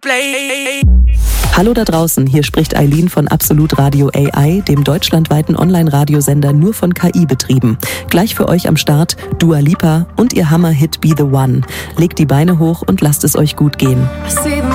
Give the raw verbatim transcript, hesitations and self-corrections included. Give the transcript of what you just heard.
Hallo da draußen, hier spricht Eileen von Absolut Radio A I, dem deutschlandweiten Online-Radiosender nur von K I betrieben. Gleich für euch am Start Dua Lipa und ihr Hammer-Hit Be The One. Legt die Beine hoch und lasst es euch gut gehen.